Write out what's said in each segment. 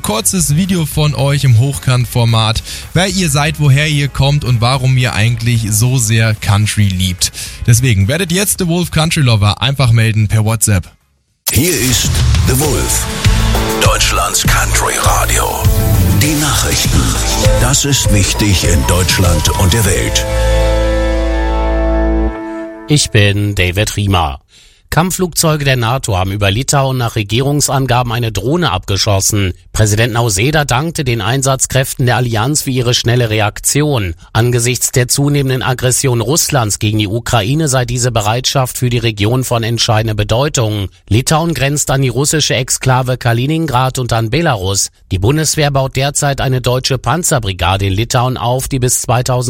kurzes Video von euch im Hochkant-Format, wer ihr seid, woher ihr kommt und warum ihr eigentlich so sehr Country liebt. Deswegen werdet jetzt The Wolf Country Lover einfach melden per WhatsApp. Hier ist The Wolf, Deutschlands Country Radio. Die Nachrichten. Das ist wichtig in Deutschland und der Welt. Ich bin David Riemer. Kampfflugzeuge der NATO haben über Litauen nach Regierungsangaben eine Drohne abgeschossen. Präsident Nausėda dankte den Einsatzkräften der Allianz für ihre schnelle Reaktion. Angesichts der zunehmenden Aggression Russlands gegen die Ukraine sei diese Bereitschaft für die Region von entscheidender Bedeutung. Litauen grenzt an die russische Exklave Kaliningrad und an Belarus. Die Bundeswehr baut derzeit eine deutsche Panzerbrigade in Litauen auf, die bis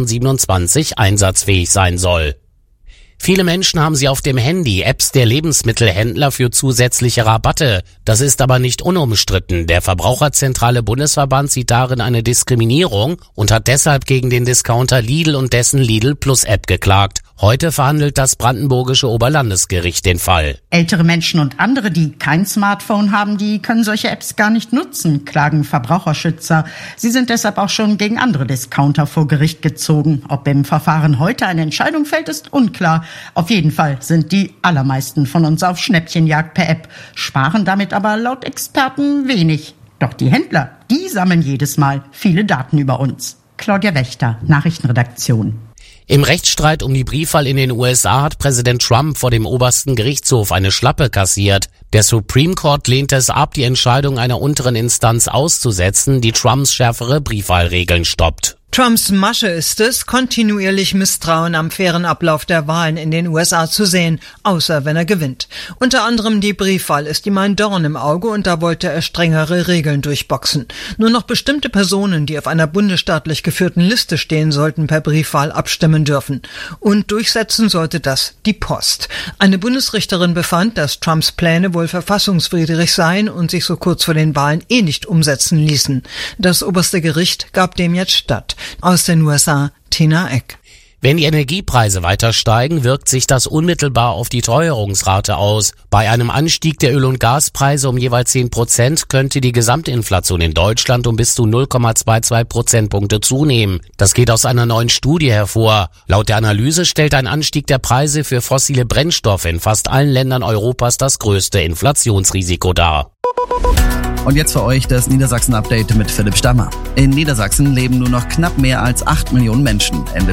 2027 einsatzfähig sein soll. Viele Menschen haben sie auf dem Handy Apps der Lebensmittelhändler für zusätzliche Rabatte. Das ist aber nicht unumstritten. Der Verbraucherzentrale Bundesverband sieht darin eine Diskriminierung und hat deshalb gegen den Discounter Lidl und dessen Lidl Plus App geklagt. Heute verhandelt das brandenburgische Oberlandesgericht den Fall. Ältere Menschen und andere, die kein Smartphone haben, die können solche Apps gar nicht nutzen, klagen Verbraucherschützer. Sie sind deshalb auch schon gegen andere Discounter vor Gericht gezogen. Ob im Verfahren heute eine Entscheidung fällt, ist unklar. Auf jeden Fall sind die allermeisten von uns auf Schnäppchenjagd per App, sparen damit aber laut Experten wenig. Doch die Händler, die sammeln jedes Mal viele Daten über uns. Claudia Wächter, Nachrichtenredaktion. Im Rechtsstreit um die Briefwahl in den USA hat Präsident Trump vor dem obersten Gerichtshof eine Schlappe kassiert. Der Supreme Court lehnte es ab, die Entscheidung einer unteren Instanz auszusetzen, die Trumps schärfere Briefwahlregeln stoppt. Trumps Masche ist es, kontinuierlich Misstrauen am fairen Ablauf der Wahlen in den USA zu sehen, außer wenn er gewinnt. Unter anderem die Briefwahl ist ihm ein Dorn im Auge und da wollte er strengere Regeln durchboxen. Nur noch bestimmte Personen, die auf einer bundesstaatlich geführten Liste stehen, sollten per Briefwahl abstimmen dürfen. Und durchsetzen sollte das die Post. Eine Bundesrichterin befand, dass Trumps Pläne wohl verfassungswidrig seien und sich so kurz vor den Wahlen nicht umsetzen ließen. Das oberste Gericht gab dem jetzt statt. Aus den USA, Tina Eck. Wenn die Energiepreise weiter steigen, wirkt sich das unmittelbar auf die Teuerungsrate aus. Bei einem Anstieg der Öl- und Gaspreise um jeweils 10% könnte die Gesamtinflation in Deutschland um bis zu 0,22 Prozentpunkte zunehmen. Das geht aus einer neuen Studie hervor. Laut der Analyse stellt ein Anstieg der Preise für fossile Brennstoffe in fast allen Ländern Europas das größte Inflationsrisiko dar. Und jetzt für euch das Niedersachsen-Update mit Philipp Stammer. In Niedersachsen leben nur noch knapp mehr als 8 Millionen Menschen. Ende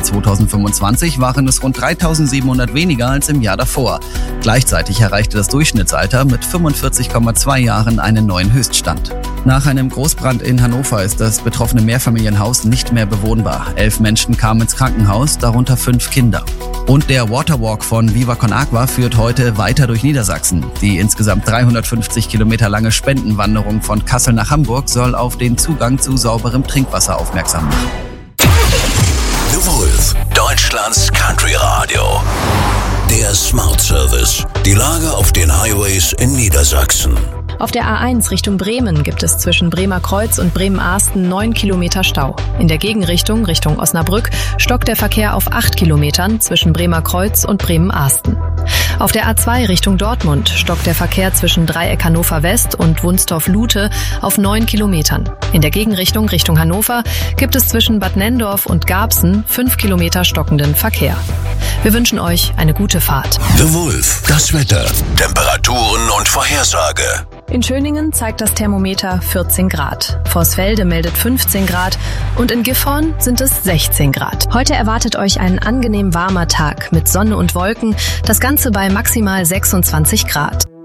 2025 waren es rund 3.700 weniger als im Jahr davor. Gleichzeitig erreichte das Durchschnittsalter mit 45,2 Jahren einen neuen Höchststand. Nach einem Großbrand in Hannover ist das betroffene Mehrfamilienhaus nicht mehr bewohnbar. 11 Menschen kamen ins Krankenhaus, darunter 5 Kinder. Und der Waterwalk von Viva Con Agua führt heute weiter durch Niedersachsen. Die insgesamt 350 Kilometer lange Spendenwanderung von Kassel nach Hamburg soll auf den Zugang zu sauberem Trinkwasser aufmerksam machen. The Wolf, Deutschlands Country Radio. Der Smart Service. Die Lage auf den Highways in Niedersachsen. Auf der A1 Richtung Bremen gibt es zwischen Bremer Kreuz und Bremen-Ahsten 9 Kilometer Stau. In der Gegenrichtung Richtung Osnabrück stockt der Verkehr auf 8 Kilometern zwischen Bremer Kreuz und Bremen-Ahsten. Auf der A2 Richtung Dortmund stockt der Verkehr zwischen Dreieck Hannover West und Wunstorf-Lute auf 9 Kilometern. In der Gegenrichtung Richtung Hannover gibt es zwischen Bad Nenndorf und Garbsen 5 Kilometer stockenden Verkehr. Wir wünschen euch eine gute Fahrt. The Wolf, das Wetter, Temperaturen und Vorhersage. In Schöningen zeigt das Thermometer 14 Grad. Vorsfelde meldet 15 Grad und in Gifhorn sind es 16 Grad. Heute erwartet euch ein angenehm warmer Tag mit Sonne und Wolken, das Ganze bei maximal 26 Grad.